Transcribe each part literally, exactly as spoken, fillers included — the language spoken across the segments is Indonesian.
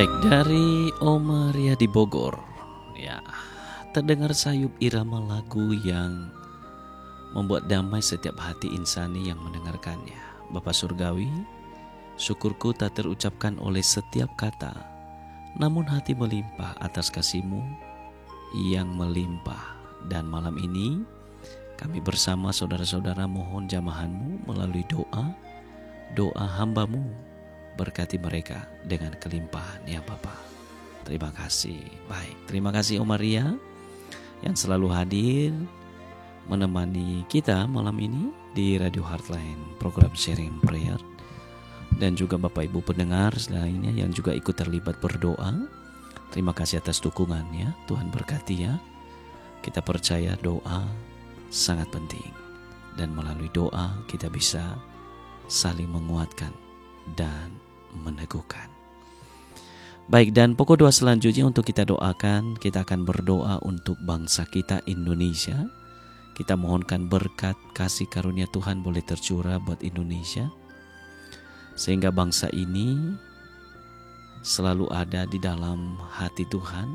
Baik, dari Oma Ria di Bogor. Ya, terdengar sayup irama lagu yang membuat damai setiap hati insani yang mendengarkannya. Bapa Surgawi, syukurku tak terucapkan oleh setiap kata, namun hati melimpah atas kasih-Mu yang melimpah. Dan malam ini kami bersama saudara-saudara mohon jamahan-Mu melalui doa, doa hamba-Mu. Berkati mereka dengan kelimpahan ya Bapa. Terima kasih. Baik, terima kasih Om Maria yang selalu hadir menemani kita malam ini di Radio Heartline, program Sharing Prayer. Dan juga Bapak Ibu pendengar lainnya yang juga ikut terlibat berdoa. Terima kasih atas dukungannya. Tuhan berkati ya. Kita percaya doa sangat penting. Dan melalui doa kita bisa saling menguatkan dan meneguhkan. Baik, dan pokok doa selanjutnya untuk kita doakan, kita akan berdoa untuk bangsa kita Indonesia. Kita mohonkan berkat kasih karunia Tuhan boleh tercurah buat Indonesia, sehingga bangsa ini selalu ada di dalam hati Tuhan.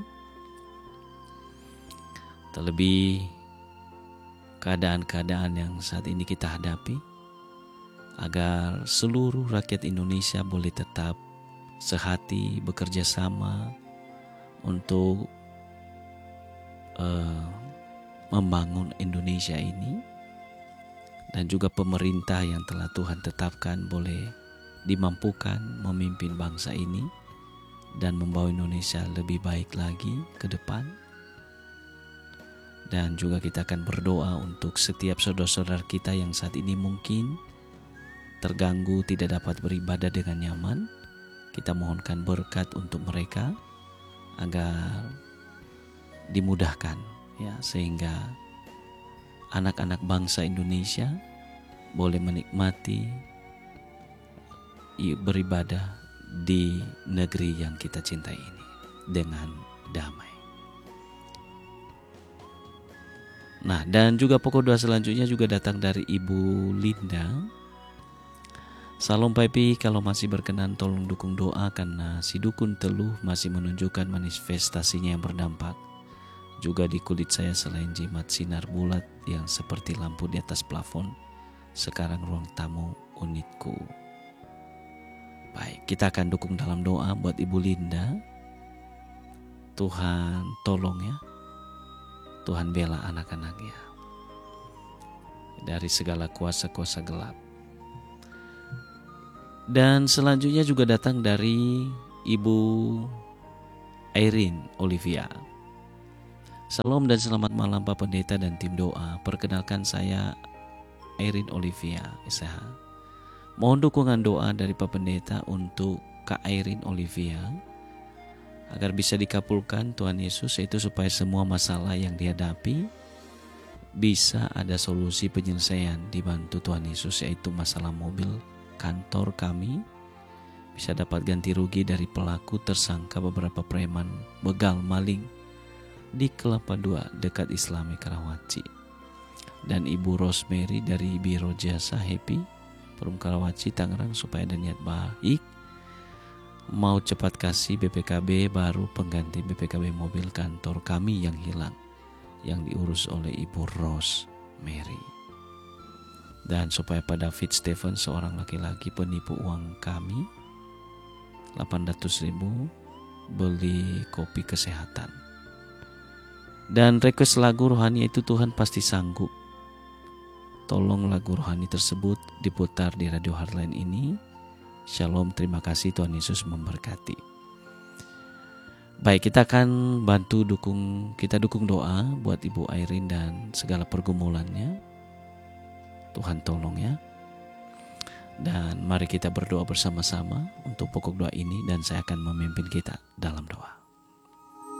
Terlebih keadaan-keadaan yang saat ini kita hadapi, agar seluruh rakyat Indonesia boleh tetap sehati bekerja sama untuk uh, membangun Indonesia ini, dan juga pemerintah yang telah Tuhan tetapkan boleh dimampukan memimpin bangsa ini dan membawa Indonesia lebih baik lagi ke depan. Dan juga kita akan berdoa untuk setiap saudara-saudara kita yang saat ini mungkin terganggu, tidak dapat beribadah dengan nyaman. Kita mohonkan berkat untuk mereka agar dimudahkan ya, sehingga anak-anak bangsa Indonesia boleh menikmati beribadah di negeri yang kita cintai ini dengan damai. Nah, dan juga pokok doa selanjutnya juga datang dari Ibu Linda. Salam Papi, kalau masih berkenan tolong dukung doa karena si dukun teluh masih menunjukkan manifestasinya yang berdampak. Juga di kulit saya selain jimat sinar bulat yang seperti lampu di atas plafon, sekarang ruang tamu unitku. Baik, kita akan dukung dalam doa buat Ibu Linda. Tuhan tolong ya, Tuhan bela anak-anaknya dari segala kuasa-kuasa gelap. Dan selanjutnya juga datang dari Ibu Irene Olivia. Salam dan selamat malam Pak Pendeta dan tim doa. Perkenalkan saya Irene Olivia S H. Mohon dukungan doa dari Pak Pendeta untuk Kak Irene Olivia agar bisa dikabulkan Tuhan Yesus, yaitu supaya semua masalah yang dihadapi bisa ada solusi penyelesaian dibantu Tuhan Yesus, yaitu masalah mobil kantor kami bisa dapat ganti rugi dari pelaku tersangka beberapa preman begal maling di Kelapa Dua dekat Islami Karawaci. Dan Ibu Rosemary dari Biro Jasa Happy Perum Karawaci Tangerang supaya ada niat baik mau cepat kasih B P K B baru pengganti B P K B mobil kantor kami yang hilang yang diurus oleh Ibu Rosemary. Dan supaya Pak David Stephen, seorang laki-laki penipu uang kami delapan ratus ribu beli kopi kesehatan. Dan request lagu rohani itu Tuhan pasti sanggup. Tolong lagu rohani tersebut diputar di Radio Heartline ini. Shalom, terima kasih, Tuhan Yesus memberkati. Baik, kita akan bantu dukung, kita dukung doa buat Ibu Irene dan segala pergumulannya. Tuhan tolong ya. Dan mari kita berdoa bersama-sama untuk pokok doa ini, dan saya akan memimpin kita dalam doa.